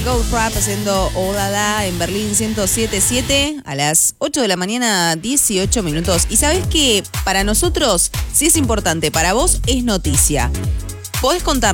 Gold Rap haciendo Odada en Berlín 107.7 a las 8 de la mañana, 18 minutos. Y sabes que para nosotros sí es importante, para vos es noticia. Podés contar